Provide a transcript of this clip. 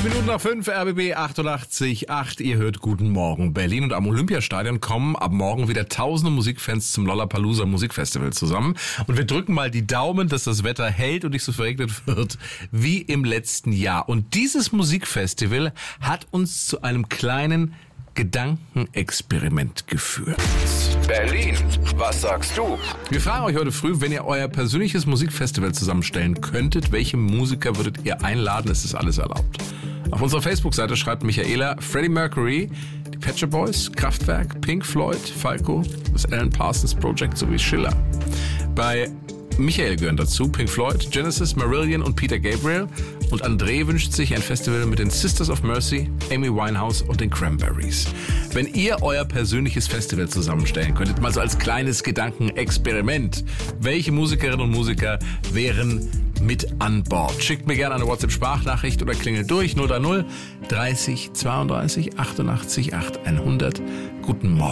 Minuten nach 5, RBB 88.8. Ihr hört Guten Morgen Berlin, und am Olympiastadion kommen ab morgen wieder tausende Musikfans zum Lollapalooza Musikfestival zusammen. Und wir drücken mal die Daumen, dass das Wetter hält und nicht so verregnet wird wie im letzten Jahr. Und dieses Musikfestival hat uns zu einem kleinen Gedankenexperiment geführt. Berlin, was sagst du? Wir fragen euch heute früh, wenn ihr euer persönliches Musikfestival zusammenstellen könntet, welche Musiker würdet ihr einladen? Es ist alles erlaubt. Auf unserer Facebook-Seite schreibt Michaela, Freddie Mercury, die Pet Shop Boys, Kraftwerk, Pink Floyd, Falco, das Alan Parsons Project sowie Schiller. Bei Michael gehören dazu Pink Floyd, Genesis, Marillion und Peter Gabriel. Und André wünscht sich ein Festival mit den Sisters of Mercy, Amy Winehouse und den Cranberries. Wenn ihr euer persönliches Festival zusammenstellen könntet, mal so als kleines Gedankenexperiment, welche Musikerinnen und Musiker wären mit an Bord? Schickt mir gerne eine WhatsApp-Sprachnachricht oder klingelt durch 030 30 32 88 8 100. Guten Morgen.